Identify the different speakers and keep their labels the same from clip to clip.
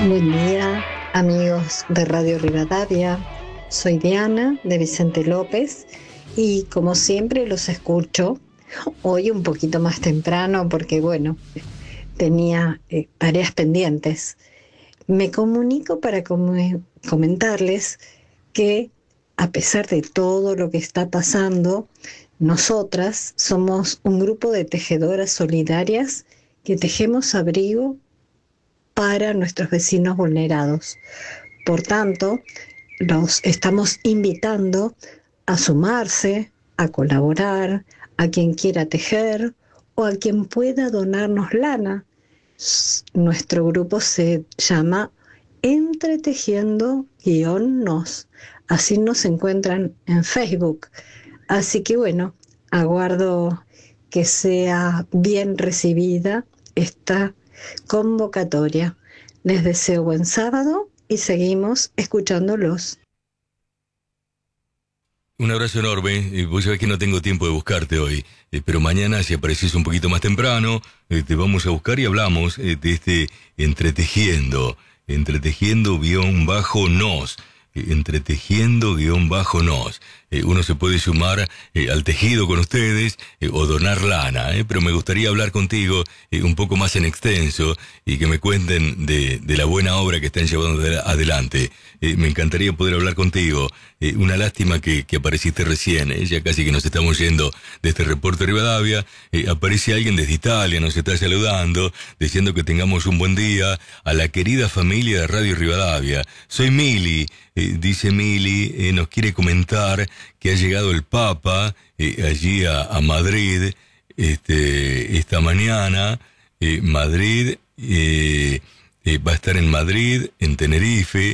Speaker 1: Buen día, amigos de Radio Rivadavia. Soy Diana de Vicente López y como siempre los escucho hoy un poquito más temprano porque bueno, tenía tareas pendientes. Me comunico para comentarles que a pesar de todo lo que está pasando, nosotras somos un grupo de tejedoras solidarias que tejemos abrigo para nuestros vecinos vulnerados. Por tanto, los estamos invitando a sumarse, a colaborar, a quien quiera tejer o a quien pueda donarnos lana. Nuestro grupo se llama Entretejiendo-nos. Así nos encuentran en Facebook. Así que bueno, aguardo que sea bien recibida esta convocatoria. Les deseo buen sábado y seguimos escuchándolos.
Speaker 2: Un abrazo enorme. Vos sabés que no tengo tiempo de buscarte hoy, pero mañana, si apareces un poquito más temprano, te vamos a buscar y hablamos de este entretejiendo. Entretejiendo-nos. Entretejiendo-nos. Uno se puede sumar al tejido con ustedes o donar lana, pero me gustaría hablar contigo un poco más en extenso y que me cuenten de la buena obra que están llevando adelante. Me encantaría poder hablar contigo. Una lástima que apareciste recién, ya casi que nos estamos yendo de este reporte de Rivadavia. Aparece alguien desde Italia, nos está saludando, diciendo que tengamos un buen día a la querida familia de Radio Rivadavia. Soy Mili, dice Mili, nos quiere comentar que ha llegado el Papa allí a Madrid esta mañana. Madrid va a estar en Madrid, en Tenerife,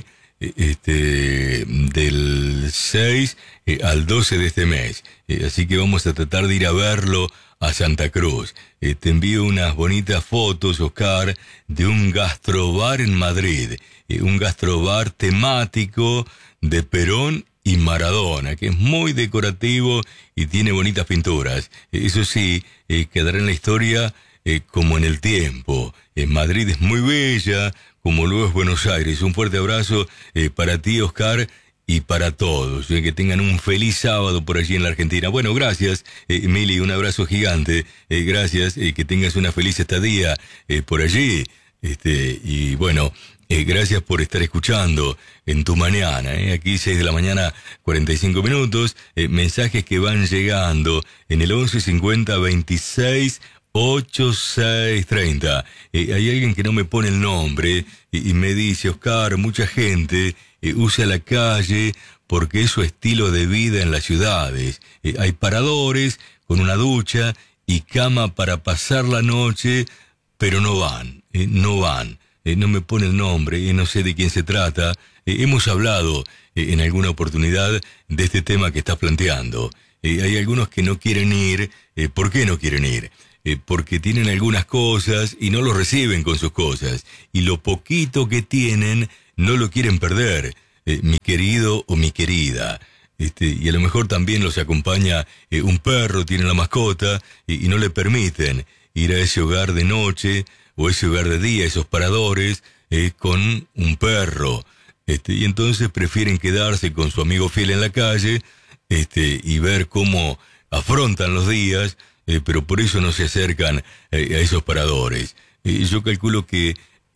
Speaker 2: del 6 al 12 de este mes. Así que vamos a tratar de ir a verlo a Santa Cruz. Te envío unas bonitas fotos, Oscar, de un gastrobar en Madrid. Un gastrobar temático de Perón y Maradona, que es muy decorativo y tiene bonitas pinturas. Eso sí, quedará en la historia como en el tiempo. Madrid es muy bella, como luego es Buenos Aires. Un fuerte abrazo para ti, Oscar, y para todos. Que tengan un feliz sábado por allí en la Argentina. Bueno, gracias, Mili, un abrazo gigante. Gracias, que tengas una feliz estadía por allí. Y bueno, gracias por estar escuchando en tu mañana. Aquí 6 de la mañana, 45 minutos. Mensajes que van llegando en el 11 50 26 8630. Hay alguien que no me pone el nombre y me dice: Oscar, mucha gente usa la calle porque es su estilo de vida en las ciudades. Hay paradores con una ducha y cama para pasar la noche, pero no van. No me pone el nombre, no sé de quién se trata. Hemos hablado en alguna oportunidad de este tema que estás planteando. Hay algunos que no quieren ir. ¿Por qué no quieren ir? Porque tienen algunas cosas y no lo reciben con sus cosas. Y lo poquito que tienen no lo quieren perder, mi querido o mi querida. Y a lo mejor también los acompaña un perro, tiene la mascota, y no le permiten ir a ese hogar de noche o ese hogar de día, esos paradores, con un perro. Y entonces prefieren quedarse con su amigo fiel en la calle, y ver cómo afrontan los días, pero por eso no se acercan a esos paradores. Yo calculo que,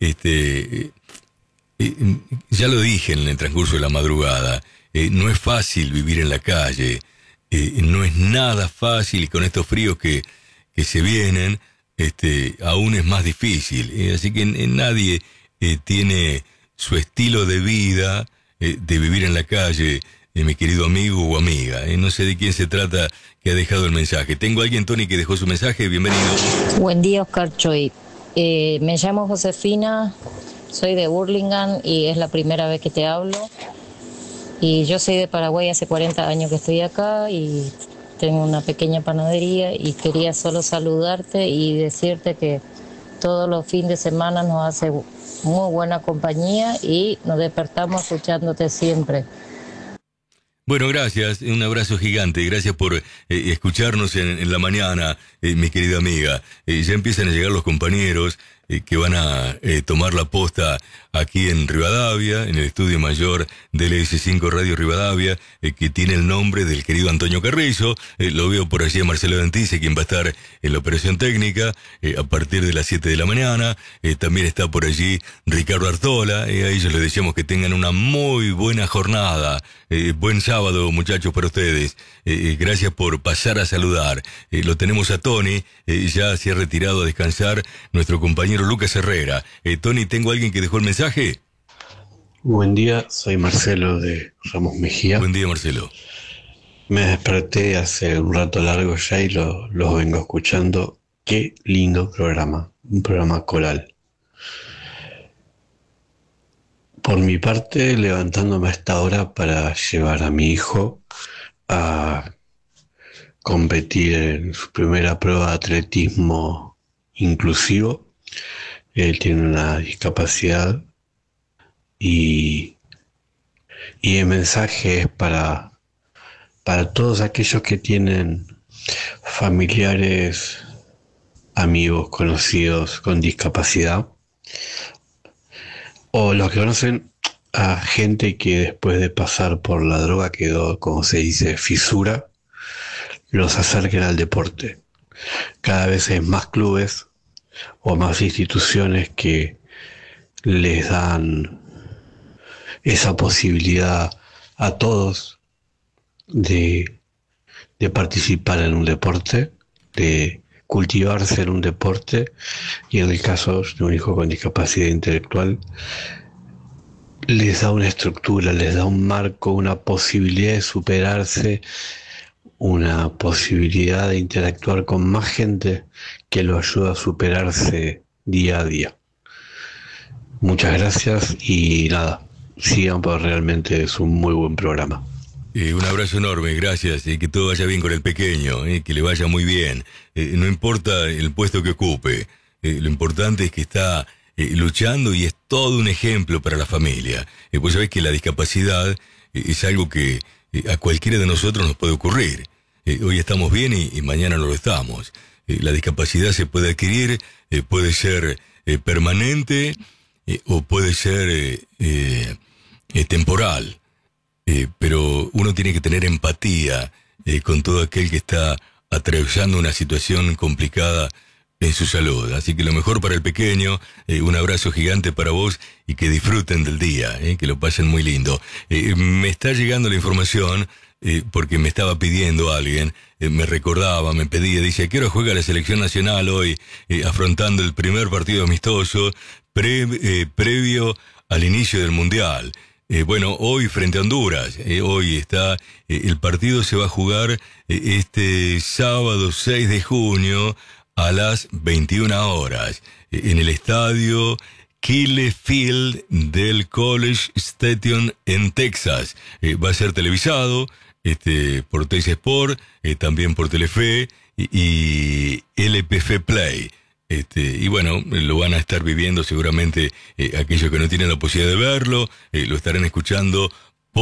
Speaker 2: ya lo dije en el transcurso de la madrugada, no es fácil vivir en la calle, no es nada fácil, y con estos fríos que se vienen, aún es más difícil. Así que nadie tiene su estilo de vida, de vivir en la calle, mi querido amigo o amiga. No sé de quién se trata que ha dejado el mensaje. Tengo a alguien, Tony, que dejó su mensaje. Bienvenido.
Speaker 3: Buen día, Oscar Choy. Me llamo Josefina, soy de Burlingame y es la primera vez que te hablo. Y yo soy de Paraguay, hace 40 años que estoy acá y tengo una pequeña panadería, y quería solo saludarte y decirte que todos los fines de semana nos hace muy buena compañía y nos despertamos escuchándote siempre.
Speaker 2: Bueno, gracias, un abrazo gigante, gracias por escucharnos en la mañana, mi querida amiga. Ya empiezan a llegar los compañeros, que van a tomar la posta aquí en Rivadavia, en el estudio mayor del S5 Radio Rivadavia, que tiene el nombre del querido Antonio Carrizo. Lo veo por allí a Marcelo Dentice, quien va a estar en la operación técnica a partir de las 7 de la mañana. También está por allí Ricardo Artola. A ellos les deseamos que tengan una muy buena jornada. Buen sábado, muchachos, para ustedes. Gracias por pasar a saludar. Lo tenemos a Tony, ya se ha retirado a descansar nuestro compañero Lucas Herrera. Tony, ¿tengo a alguien que dejó el mensaje?
Speaker 4: Buen día, soy Marcelo de Ramos Mejía.
Speaker 2: Buen día, Marcelo.
Speaker 4: Me desperté hace un rato largo ya y los vengo escuchando. Qué lindo programa, un programa coral. Por mi parte, levantándome a esta hora para llevar a mi hijo a competir en su primera prueba de atletismo inclusivo. Él tiene una discapacidad y el mensaje es para todos aquellos que tienen familiares, amigos, conocidos con discapacidad, o los que conocen a gente que después de pasar por la droga quedó, como se dice, fisura, los acerquen al deporte. Cada vez hay más clubes o más instituciones que les dan esa posibilidad a todos de participar en un deporte, de cultivarse en un deporte, y en el caso de un hijo con discapacidad intelectual les da una estructura, les da un marco, una posibilidad de superarse, una posibilidad de interactuar con más gente que lo ayuda a superarse día a día. Muchas gracias y nada, sigan, porque realmente es un muy buen programa.
Speaker 2: Un abrazo enorme, gracias, que todo vaya bien con el pequeño, que le vaya muy bien. No importa el puesto que ocupe, lo importante es que está luchando y es todo un ejemplo para la familia. Pues sabés que la discapacidad es algo que a cualquiera de nosotros nos puede ocurrir. Hoy estamos bien y mañana no lo estamos. La discapacidad se puede adquirir, puede ser permanente o puede ser temporal. Pero uno tiene que tener empatía con todo aquel que está atravesando una situación complicada en su salud. Así que lo mejor para el pequeño, un abrazo gigante para vos y que disfruten del día, que lo pasen muy lindo. Me está llegando la información porque me estaba pidiendo alguien, me recordaba, me pedía, dice, ¿a qué hora juega la selección nacional hoy afrontando el primer partido amistoso previo al inicio del Mundial? Bueno, hoy frente a Honduras, hoy está, el partido se va a jugar este sábado 6 de junio a las 21 horas en el estadio Kyle Field del College Station en Texas. Va a ser televisado por Teis Sport, también por Telefe y LPF Play. Y bueno, lo van a estar viviendo seguramente aquellos que no tienen la posibilidad de verlo, lo estarán escuchando